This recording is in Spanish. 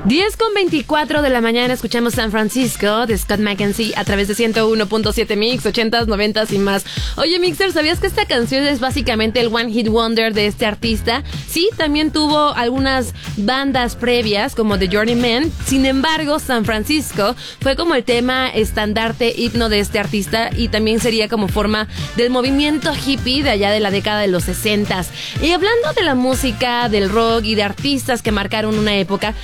10:24 de la mañana escuchamos San Francisco de Scott McKenzie a través de 101.7 Mix, 80s, 90s y más. Oye, Mixer, ¿sabías que esta canción es básicamente el One Hit Wonder de este artista? Sí, también tuvo algunas bandas previas como The Journeymen. Sin embargo, San Francisco fue como el tema estandarte himno de este artista y también sería como forma del movimiento hippie de allá de la década de los 60s. Y hablando de la música, del rock y de artistas que marcaron una época,